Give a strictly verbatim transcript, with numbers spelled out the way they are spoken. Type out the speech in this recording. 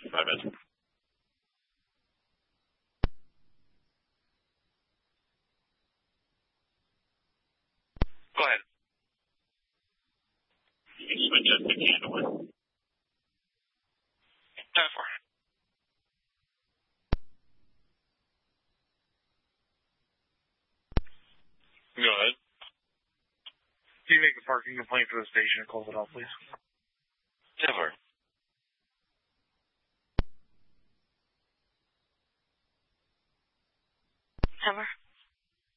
five minutes. Go ahead. You can switch it to handle it. ten four. Go ahead. Can you make a parking complaint for the station and close it off, please? ten four. Summer.